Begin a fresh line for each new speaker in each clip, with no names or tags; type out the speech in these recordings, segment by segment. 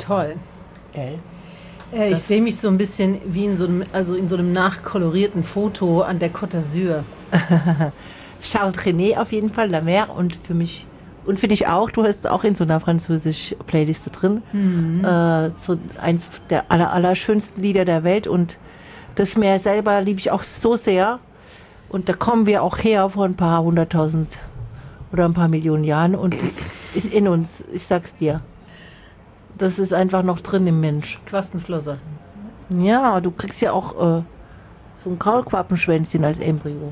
toll.
Gell?
Ich sehe mich so ein bisschen wie in so einem nachkolorierten Foto an der Côte d'Azur.
Charles Trenet auf jeden Fall, La Mer, und für mich und für dich auch. Du hast auch in so einer französischen Playliste drin. So eins der allerschönsten Lieder der Welt, und das Meer selber liebe ich auch so sehr. Und da kommen wir auch her vor ein paar 100.000 oder ein paar Millionen Jahren, und das ist in uns, ich sag's dir. Das ist einfach noch drin im Mensch.
Quastenflosser.
Ja, du kriegst ja auch so ein Kaulquappenschwänzchen als Embryo.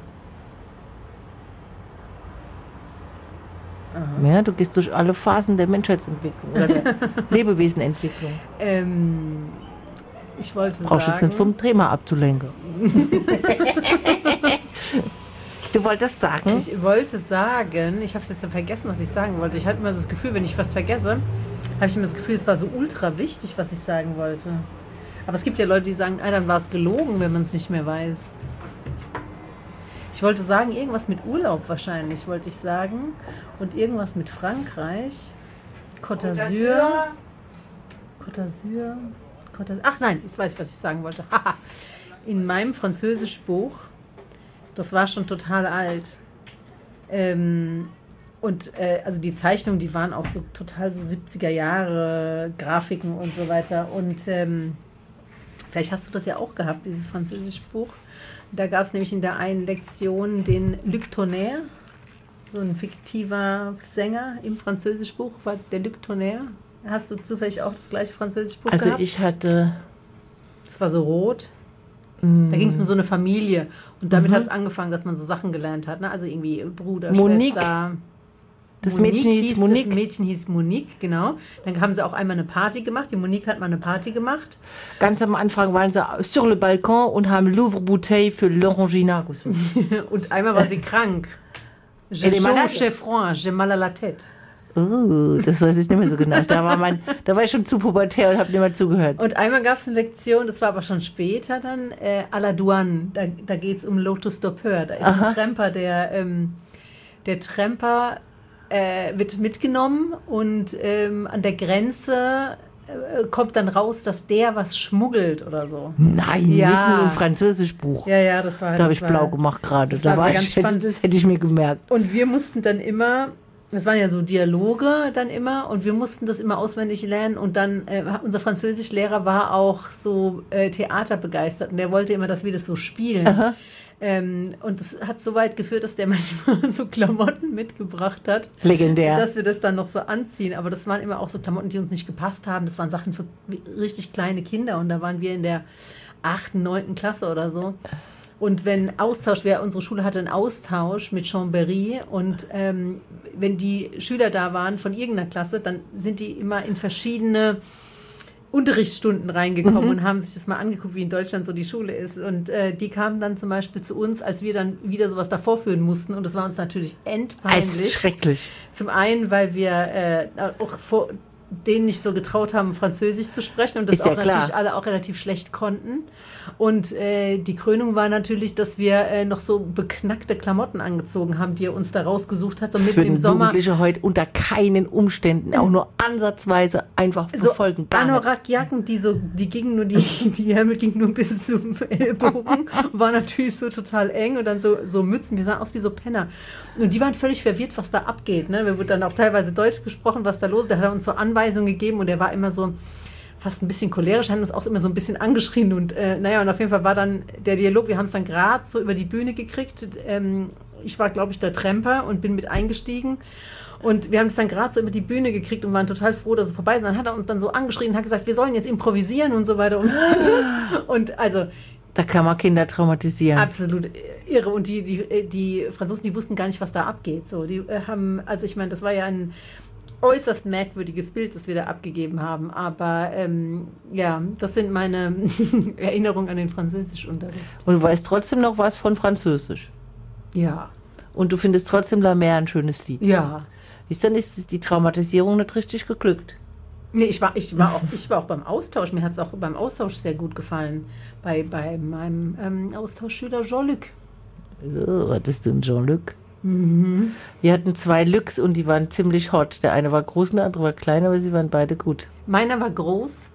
Aha. Ja, du gehst durch alle Phasen der Menschheitsentwicklung oder der Lebewesenentwicklung.
Ich wollte
Brauchst jetzt nicht vom Thema abzulenken. Du wolltest sagen?
Ich wollte sagen, ich habe es jetzt vergessen, was ich sagen wollte. Ich hatte immer das Gefühl, wenn ich was vergesse, habe ich immer das Gefühl, es war so ultra wichtig, was ich sagen wollte. Aber es gibt ja Leute, die sagen, dann war es gelogen, wenn man es nicht mehr weiß. Ich wollte sagen, irgendwas mit Urlaub wahrscheinlich, wollte ich sagen. Und irgendwas mit Frankreich. Côte d'Azur. Ach nein, jetzt weiß ich, was ich sagen wollte. In meinem Französischbuch, das war schon total alt. Also die Zeichnungen, die waren auch so total so 70er Jahre, Grafiken und so weiter. Und vielleicht hast du das ja auch gehabt, dieses französische Buch. Da gab es nämlich in der einen Lektion den Luc Tonnerre, so ein fiktiver Sänger im französischen Buch, war der Luc Tonnerre. Hast du zufällig auch das gleiche französische Buch gehabt?
Also ich hatte...
Das war so rot. Da ging es um so eine Familie. Und damit hat es angefangen, dass man so Sachen gelernt hat. Ne? Also irgendwie Bruder,
Monique.
Schwester.
Das Mädchen hieß Monique.
Das Mädchen hieß Monique, genau. Dann haben sie auch einmal eine Party gemacht. Die Monique hat mal eine Party gemacht.
Ganz am Anfang waren sie sur le Balkon und haben Louvre-Bouteille für l'Orangina gesungen.
Und einmal war sie krank. J'ai froid, j'ai mal à la tête.
Das weiß ich nicht mehr so genau. Da war ich schon zu pubertär und habe nicht mehr zugehört.
Und einmal gab es eine Lektion, das war aber schon später dann, à la douane. Da geht es um l'autostoppeur. Da ist ein Tramper, der Tramper wird mitgenommen, und an der Grenze kommt dann raus, dass der was schmuggelt oder so.
Nein, mitten im Französischbuch.
Ja, das war...
Da habe ich blau gemacht gerade.
Da war ganz spannend.
Das hätte ich mir gemerkt.
Und wir mussten dann immer... Das waren ja so Dialoge dann immer, und wir mussten das immer auswendig lernen, und dann unser Französischlehrer war auch so theaterbegeistert, und der wollte immer, dass wir das so spielen. Und das hat so weit geführt, dass der manchmal so Klamotten mitgebracht hat.
Legendär.
Dass wir das dann noch so anziehen, aber das waren immer auch so Klamotten, die uns nicht gepasst haben. Das waren Sachen für richtig kleine Kinder, und da waren wir in der 8., 9. Klasse oder so. Und wenn Austausch wäre, unsere Schule hatte einen Austausch mit Chambéry, und wenn die Schüler da waren von irgendeiner Klasse, dann sind die immer in verschiedene Unterrichtsstunden reingekommen und haben sich das mal angeguckt, wie in Deutschland so die Schule ist. Und die kamen dann zum Beispiel zu uns, als wir dann wieder sowas davor führen mussten, und das war uns natürlich endpeinlich.
Es ist schrecklich.
Zum einen, weil wir auch vor denen nicht so getraut haben, Französisch zu sprechen, und das auch natürlich alle auch relativ schlecht konnten. Und die Krönung war natürlich, dass wir noch so beknackte Klamotten angezogen haben, die er uns da rausgesucht hat, so mitten im Sommer.
Jugendliche heute unter keinen Umständen, auch nur ansatzweise einfach befolgen.
So Anorak-Jacken, die gingen nur, die Ärmel gingen nur bis zum Ellbogen, war natürlich so total eng, und dann so Mützen, die sahen aus wie so Penner. Und die waren völlig verwirrt, was da abgeht. Ne? Wir wurden dann auch teilweise Deutsch gesprochen, was da los ist. Der hat uns so Anweisungen gegeben, und er war immer so fast ein bisschen cholerisch, haben uns auch immer so ein bisschen angeschrien, und und auf jeden Fall war dann der Dialog, wir haben es dann gerade so über die Bühne gekriegt. Ich war, glaube ich, der Tramper und bin mit eingestiegen, und wir haben es dann gerade so über die Bühne gekriegt und waren total froh, dass es vorbei ist. Und dann hat er uns dann so angeschrien und hat gesagt, wir sollen jetzt improvisieren und so weiter. Und also...
Da kann man Kinder traumatisieren.
Absolut irre. Und die Franzosen, die wussten gar nicht, was da abgeht. So, die haben, also ich meine, das war ja ein äußerst merkwürdiges Bild, das wir da abgegeben haben. Aber das sind meine Erinnerungen an den Französischunterricht.
Und du weißt trotzdem noch was von Französisch?
Ja.
Und du findest trotzdem La Mer ein schönes Lied?
Ja.
Dann ist die Traumatisierung nicht richtig geglückt.
Nee, ich war auch beim Austausch. Mir hat es auch beim Austausch sehr gut gefallen. Bei meinem Austauschschüler Jean-Luc.
Was ist denn Jean-Luc? Wir hatten 2 Lüchs und die waren ziemlich hot. Der eine war groß und der andere war klein, aber sie waren beide gut.
Meiner war groß,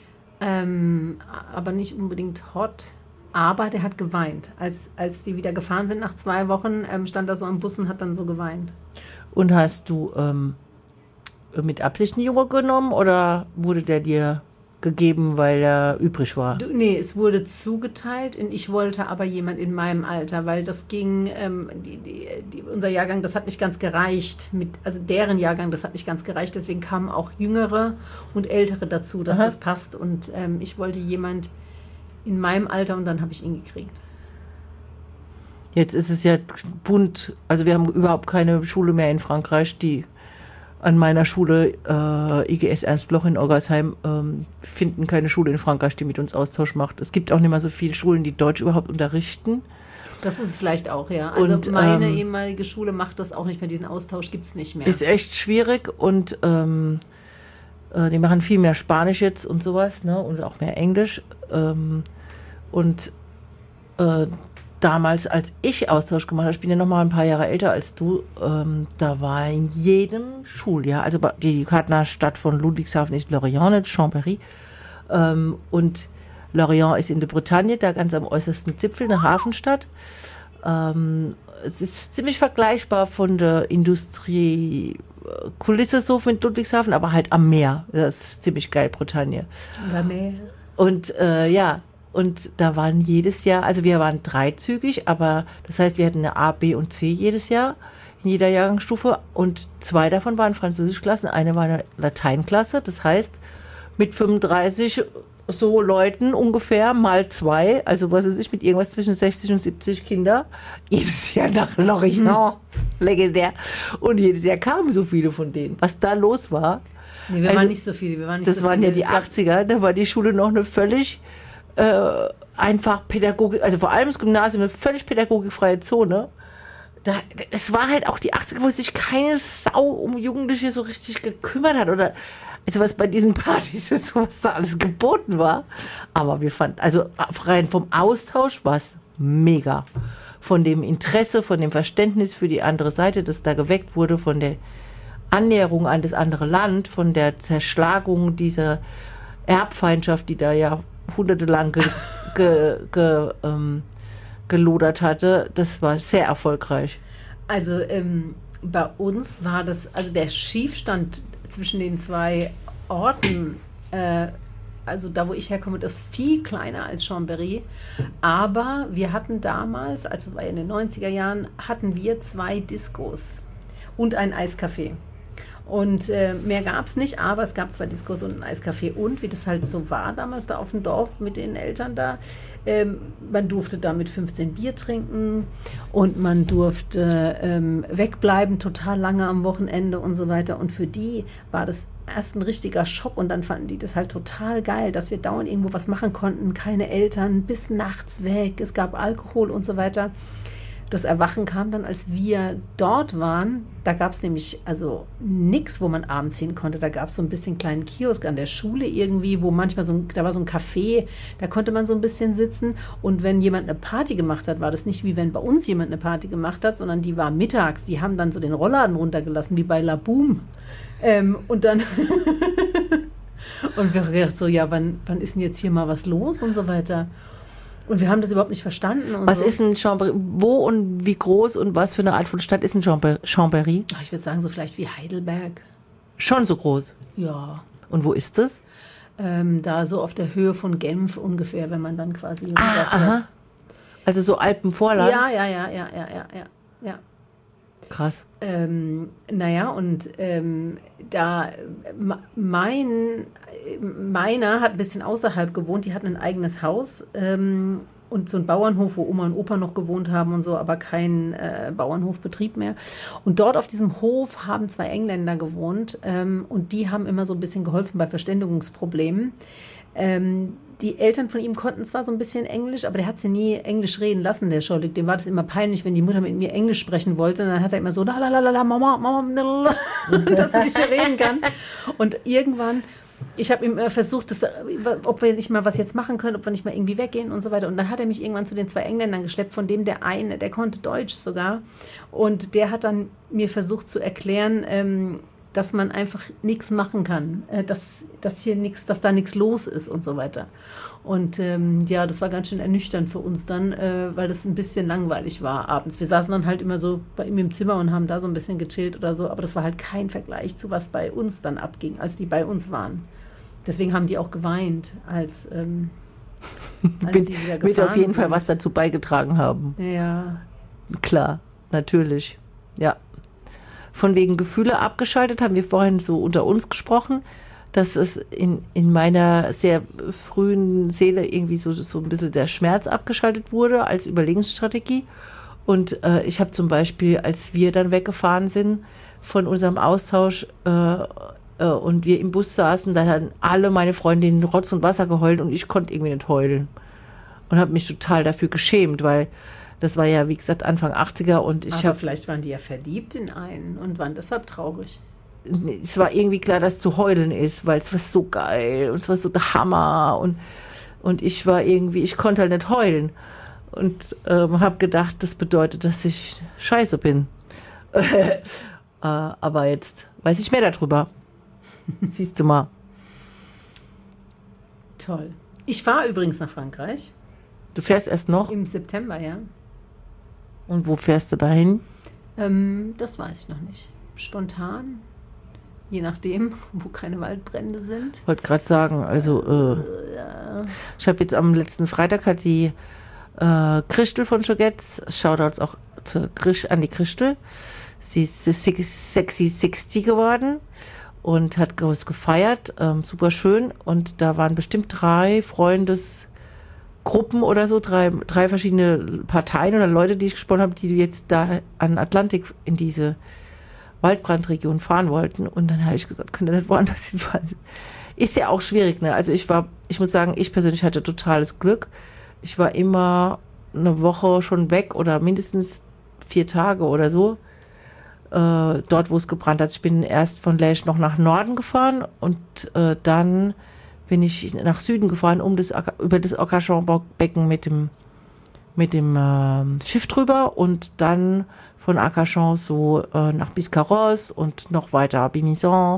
aber nicht unbedingt hot. Aber der hat geweint. Als die wieder gefahren sind nach 2 Wochen, stand er so am Bus und hat dann so geweint.
Und hast du mit Absicht einen Junge genommen oder wurde der dir gegeben, weil er übrig war?
Nee, es wurde zugeteilt und ich wollte aber jemand in meinem Alter, weil das ging, unser Jahrgang, das hat nicht ganz gereicht, also deren Jahrgang, das hat nicht ganz gereicht, deswegen kamen auch Jüngere und Ältere dazu, dass das passt und ich wollte jemand in meinem Alter und dann habe ich ihn gekriegt.
Jetzt ist es ja bunt, also wir haben überhaupt keine Schule mehr in Frankreich, die an meiner Schule, IGS Ernst-Bloch in Orgersheim, finden keine Schule in Frankreich, die mit uns Austausch macht. Es gibt auch nicht mehr so viele Schulen, die Deutsch überhaupt unterrichten.
Das ist vielleicht auch, ja. Also und, meine ehemalige Schule macht das auch nicht mehr, diesen Austausch gibt es nicht mehr.
Ist echt schwierig und die machen viel mehr Spanisch jetzt und sowas, ne? Und auch mehr Englisch. Damals, als ich Austausch gemacht habe, ich bin ja noch mal ein paar Jahre älter als du, da war in jedem Schuljahr, also die Partnerstadt von Ludwigshafen ist Lorient, nicht Chambéry, und Lorient ist in der Bretagne, da ganz am äußersten Zipfel, eine Hafenstadt. Es ist ziemlich vergleichbar von der Industriekulisse so mit Ludwigshafen, aber halt am Meer. Das ist ziemlich geil, Bretagne.
Am Meer.
Und ja, und da waren jedes Jahr, also wir waren dreizügig, aber das heißt, wir hatten eine A, B und C jedes Jahr in jeder Jahrgangsstufe und 2 davon waren Französischklassen, eine war eine Lateinklasse, das heißt mit 35 so Leuten ungefähr mal 2, also was weiß ich, mit irgendwas zwischen 60 und 70 Kinder, jedes Jahr nach Lorient, legendär, und jedes Jahr kamen so viele von denen. Was da los war.
Nee, wir waren nicht so viele.
Das waren ja die 80er, da war die Schule noch eine völlig einfach Pädagogik, also vor allem das Gymnasium, eine völlig pädagogikfreie Zone. Es war halt auch die 80er, wo sich keine Sau um Jugendliche so richtig gekümmert hat oder also was bei diesen Partys und so, was da alles geboten war. Aber wir fanden, also rein vom Austausch war es mega. Von dem Interesse, von dem Verständnis für die andere Seite, das da geweckt wurde, von der Annäherung an das andere Land, von der Zerschlagung dieser Erbfeindschaft, die da ja jahrhundertelang gelodert hatte, das war sehr erfolgreich.
Also bei uns war das, also der Schiefstand zwischen den 2 Orten, also da, wo ich herkomme, das viel kleiner als Chambéry, aber wir hatten damals, also es war in den 90er Jahren, hatten wir 2 Diskos und ein Eiscafé. Und mehr gab es nicht, aber es gab 2 Diskos und ein Eiscafé. Und wie das halt so war damals da auf dem Dorf mit den Eltern da, man durfte da mit 15 Bier trinken und man durfte wegbleiben, total lange am Wochenende und so weiter. Und für die war das erst ein richtiger Schock und dann fanden die das halt total geil, dass wir dauernd irgendwo was machen konnten, keine Eltern, bis nachts weg, es gab Alkohol und so weiter. Das Erwachen kam dann, als wir dort waren. Da gab es nämlich also nichts, wo man abends hin konnte. Da gab es so ein bisschen kleinen Kiosk an der Schule irgendwie, wo manchmal da war so ein Café, da konnte man so ein bisschen sitzen. Und wenn jemand eine Party gemacht hat, war das nicht wie wenn bei uns jemand eine Party gemacht hat, sondern die war mittags. Die haben dann so den Rollladen runtergelassen, wie bei La Boom. Und dann und wir haben gedacht so, ja, wann ist denn jetzt hier mal was los und so weiter. Und wir haben das überhaupt nicht verstanden. Und
was ist ein Chambéry? Wo und wie groß und was für eine Art von Stadt ist ein Chambéry?
Ich würde sagen, so vielleicht wie Heidelberg.
Schon so groß?
Ja.
Und wo ist das?
Da so auf der Höhe von Genf ungefähr, wenn man dann quasi
aha. Also so Alpenvorland?
Ja.
Krass.
Naja, und da meiner hat ein bisschen außerhalb gewohnt, die hatten ein eigenes Haus und so ein Bauernhof, wo Oma und Opa noch gewohnt haben und so, aber kein Bauernhofbetrieb mehr. Und dort auf diesem Hof haben 2 Engländer gewohnt und die haben immer so ein bisschen geholfen bei Verständigungsproblemen. Die Eltern von ihm konnten zwar so ein bisschen Englisch, aber der hat sie nie Englisch reden lassen, der Schollig. Dem war das immer peinlich, wenn die Mutter mit mir Englisch sprechen wollte. Und dann hat er immer so, Mama, dass ich nicht reden kann. Und irgendwann ich habe ihm versucht, ob wir nicht mal was jetzt machen können, ob wir nicht mal irgendwie weggehen und so weiter. Und dann hat er mich irgendwann zu den 2 Engländern geschleppt, von dem der eine, der konnte Deutsch sogar. Und der hat dann mir versucht zu erklären, dass man einfach nichts machen kann, dass da nichts los ist und so weiter. Und ja, das war ganz schön ernüchternd für uns dann, weil das ein bisschen langweilig war abends. Wir saßen dann halt immer so bei ihm im Zimmer und haben da so ein bisschen gechillt oder so, aber das war halt kein Vergleich zu was bei uns dann abging, als die bei uns waren. Deswegen haben die auch geweint, als sie wieder gefahren
wird auf jeden
sind.
Fall was dazu beigetragen haben.
Ja.
Klar, natürlich. Ja. Von wegen Gefühle abgeschaltet haben wir vorhin so unter uns gesprochen, dass es in meiner sehr frühen Seele irgendwie so ein bisschen der Schmerz abgeschaltet wurde als Überlebensstrategie. Und ich habe zum Beispiel, als wir dann weggefahren sind von unserem Austausch und wir im Bus saßen, da haben alle meine Freundinnen Rotz und Wasser geheult und ich konnte irgendwie nicht heulen. Und habe mich total dafür geschämt, weil das war ja, wie gesagt, Anfang 80er und
Aber vielleicht waren die ja verliebt in einen und waren deshalb traurig.
Es war irgendwie klar, dass zu heulen ist, weil es war so geil und es war so der Hammer und ich war irgendwie, ich konnte halt nicht heulen und habe gedacht, das bedeutet, dass ich scheiße bin. Aber jetzt weiß ich mehr darüber. Siehst du mal.
Toll. Ich fahre übrigens nach Frankreich.
Du fährst erst noch?
Im September, ja.
Und wo fährst du dahin?
Das weiß ich noch nicht. Spontan. Je nachdem, wo keine Waldbrände sind.
Ich wollte gerade sagen, also ich habe jetzt am letzten Freitag hat die Christel von Schogetz, Shoutouts auch an die Christel, sie ist Sexy 60 geworden und hat groß gefeiert, super schön und da waren bestimmt 3 Freundesgruppen oder so, 3 verschiedene Parteien oder Leute, die ich gesprochen habe, die jetzt da an Atlantik in diese Waldbrandregion fahren wollten. Und dann habe ich gesagt, könnt ihr nicht woanders hinfahren? Ist ja auch schwierig, ne? Also ich muss sagen, ich persönlich hatte totales Glück. Ich war immer eine Woche schon weg oder mindestens 4 Tage oder so. Dort, wo es gebrannt hat. Ich bin erst von Lège noch nach Norden gefahren und dann bin ich nach Süden gefahren, über das Arcachon-Becken mit dem Schiff drüber und dann von Arcachon so nach Biscarrosse und noch weiter Bimison,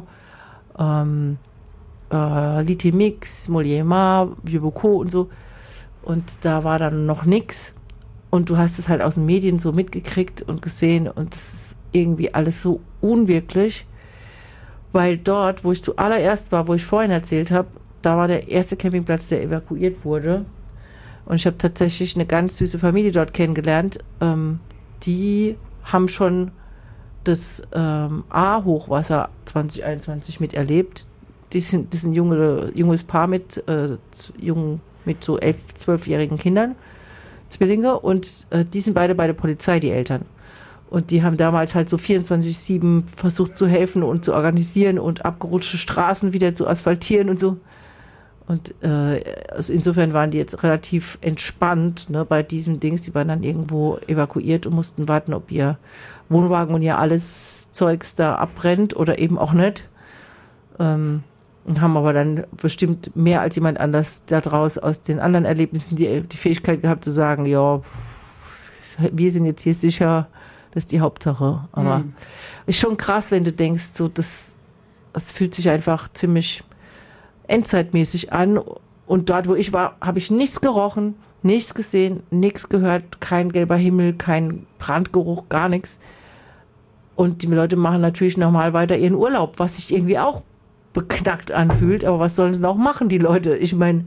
Litemix, Molière, Vieux-Bocaux und so. Und da war dann noch nix. Und du hast es halt aus den Medien so mitgekriegt und gesehen und das ist irgendwie alles so unwirklich, weil dort, wo ich zuallererst war, wo ich vorhin erzählt habe, da war der erste Campingplatz, der evakuiert wurde. Und ich habe tatsächlich eine ganz süße Familie dort kennengelernt. Die haben schon das A-Hochwasser 2021 miterlebt. Das ist ein junges Paar mit so 11-, 12-jährigen Kindern, Zwillinge. Und die sind beide bei der Polizei, die Eltern. Und die haben damals halt so 24/7 versucht zu helfen und zu organisieren und abgerutschte Straßen wieder zu asphaltieren und so. Und also insofern waren die jetzt relativ entspannt, ne, bei diesem Dings. Die waren dann irgendwo evakuiert und mussten warten, ob ihr Wohnwagen und ihr alles Zeugs da abbrennt oder eben auch nicht. Und haben aber dann bestimmt mehr als jemand anders da draus aus den anderen Erlebnissen die Fähigkeit gehabt zu sagen, ja, wir sind jetzt hier sicher, das ist die Hauptsache. Aber ist schon krass, wenn du denkst, so das fühlt sich einfach ziemlich endzeitmäßig an. Und dort, wo ich war, habe ich nichts gerochen, nichts gesehen, nichts gehört, kein gelber Himmel, kein Brandgeruch, gar nichts. Und die Leute machen natürlich normal weiter ihren Urlaub, was sich irgendwie auch beknackt anfühlt. Aber was sollen sie denn auch machen, die Leute? Ich meine,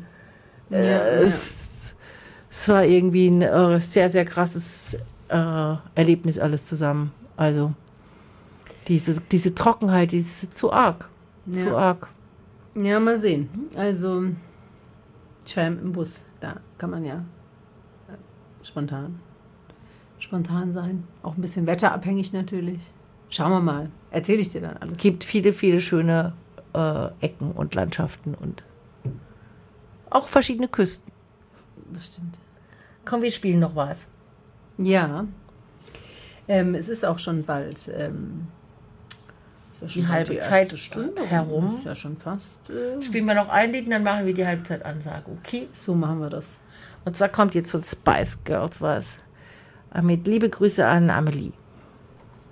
es war irgendwie ein sehr, sehr krasses Erlebnis alles zusammen. Also diese Trockenheit, die ist zu arg.
Ja.
Zu arg.
Ja, mal sehen. Also, ich fahre im Bus. Da kann man ja spontan sein. Auch ein bisschen wetterabhängig natürlich. Schauen wir mal. Erzähle ich dir dann alles.
Es gibt viele, viele schöne Ecken und Landschaften und auch verschiedene Küsten.
Das stimmt.
Komm, wir spielen noch was.
Ja. Es ist auch schon bald
die halbe Zeit
Stunde
herum.
Das ist ja schon fast.
Spielen wir noch ein Lied, dann machen wir die Halbzeitansage, okay?
So machen wir das.
Und zwar kommt jetzt von Spice Girls was. Mit liebe Grüße an Amelie.